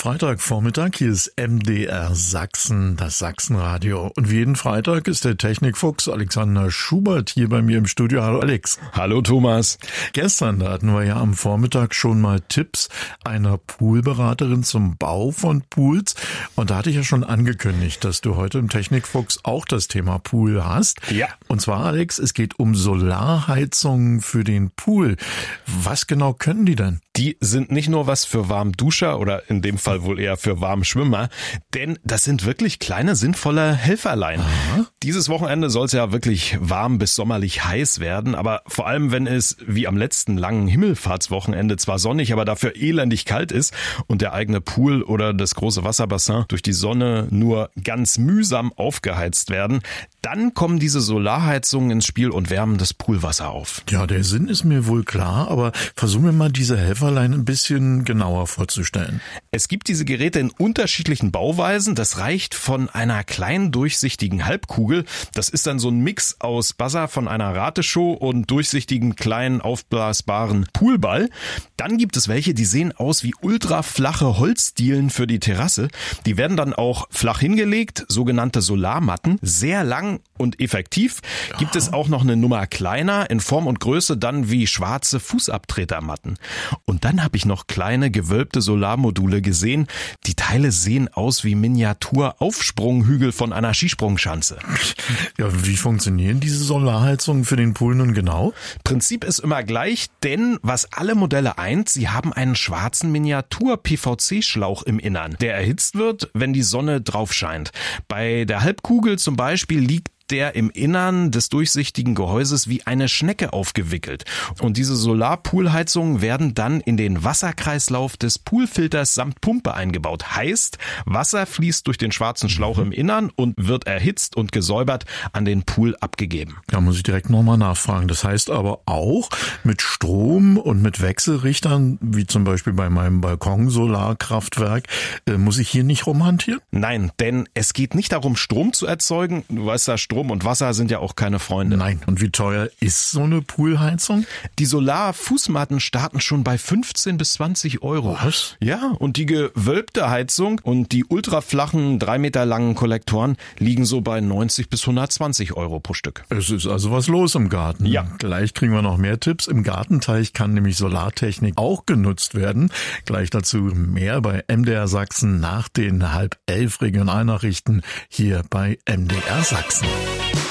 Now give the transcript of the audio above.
Freitagvormittag, hier ist MDR Sachsen, das Sachsenradio. Und wie jeden Freitag ist der Technikfuchs Alexander Schubert hier bei mir im Studio. Hallo Alex. Hallo Thomas. Gestern, da hatten wir ja am Vormittag schon mal Tipps einer Poolberaterin zum Bau von Pools. Und da hatte ich ja schon angekündigt, dass du heute im Technikfuchs auch das Thema Pool hast. Ja. Und zwar, Alex, es geht um Solarheizungen für den Pool. Was genau können die denn? Die sind nicht nur was für Warmduscher oder in dem Fall wohl eher für Warmschwimmer, denn das sind wirklich kleine, sinnvolle Helferlein. Aha. Dieses Wochenende soll es ja wirklich warm bis sommerlich heiß werden, aber vor allem, wenn es wie am letzten langen Himmelfahrtswochenende zwar sonnig, aber dafür elendig kalt ist und der eigene Pool oder das große Wasserbassin durch die Sonne nur ganz mühsam aufgeheizt werden, dann kommen diese Solarheizungen ins Spiel und wärmen das Poolwasser auf. Ja, der Sinn ist mir wohl klar, aber versuchen wir mal diese Helferlein ein bisschen genauer vorzustellen. Es gibt diese Geräte in unterschiedlichen Bauweisen. Das reicht von einer kleinen durchsichtigen Halbkugel. Das ist dann so ein Mix aus Buzzer von einer Rateshow und durchsichtigen kleinen aufblasbaren Poolball. Dann gibt es welche, die sehen aus wie ultraflache Holzdielen für die Terrasse. Die werden dann auch flach hingelegt, sogenannte Solarmatten, sehr lang und effektiv. Gibt es auch noch eine Nummer kleiner, in Form und Größe dann wie schwarze Fußabtretermatten. Und dann habe ich noch kleine gewölbte Solarmodule gesehen. Die Teile sehen aus wie Miniatur-Aufsprunghügel von einer Skisprungschanze. Ja, wie funktionieren diese Solarheizungen für den Pool nun genau? Prinzip ist immer gleich, denn was alle Modelle eint, sie haben einen schwarzen Miniatur-PVC-Schlauch im Innern, der erhitzt wird, wenn die Sonne drauf scheint. Bei der Halbkugel zum Beispiel liegt der im Innern des durchsichtigen Gehäuses wie eine Schnecke aufgewickelt. Und diese Solarpoolheizungen werden dann in den Wasserkreislauf des Poolfilters samt Pumpe eingebaut. Heißt, Wasser fließt durch den schwarzen Schlauch im Innern und wird erhitzt und gesäubert an den Pool abgegeben. Da muss ich direkt nochmal nachfragen. Das heißt aber auch mit Strom und mit Wechselrichtern, wie zum Beispiel bei meinem Balkon-Solarkraftwerk, muss ich hier nicht rumhantieren? Nein, denn es geht nicht darum, Strom zu erzeugen. Du weißt ja, Strom und Wasser sind ja auch keine Freunde. Nein. Und wie teuer ist so eine Poolheizung? Die Solarfußmatten starten schon bei 15 bis 20 Euro. Was? Ja, und die gewölbte Heizung und die ultraflachen, 3 Meter langen Kollektoren liegen so bei 90 bis 120 Euro pro Stück. Es ist also was los im Garten. Ja. Gleich kriegen wir noch mehr Tipps. Im Gartenteich kann nämlich Solartechnik auch genutzt werden. Gleich dazu mehr bei MDR Sachsen nach den 10:30 Regionalnachrichten hier bei MDR Sachsen.